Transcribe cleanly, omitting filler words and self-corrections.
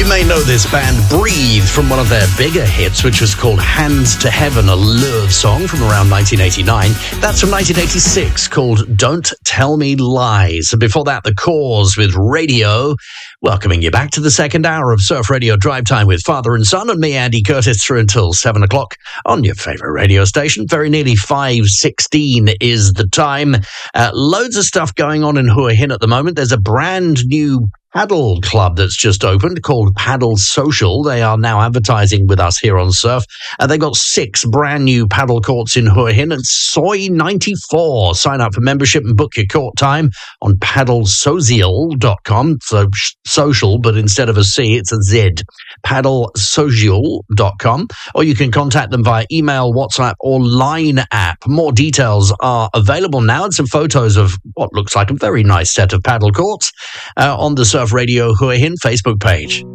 You may know this band Breathe from one of their bigger hits, which was called Hands to Heaven, a love song from around 1989. That's from 1986, called Don't Tell Me Lies. And before that, The Cause with Radio. Welcoming you back to the second hour of Surf Radio Drive Time with Father and Son and me, Andy Curtis, through until 7 o'clock on your favourite radio station. Very nearly 5:16 is the time. Loads of stuff going on in Hua Hin at the moment. There's a brand new paddle club that's just opened called Paddle Social. They are now advertising with us here on Surf. They've got 6 brand new paddle courts in Hua Hin and Soi 94. Sign up for membership and book your court time on paddlesocial.com. So social, but instead of a C, it's a Z. paddlesocial.com. Or you can contact them via email, WhatsApp, or Line app. More details are available now and some photos of what looks like a very nice set of paddle courts on the Surf Radio Hua Hin Facebook page.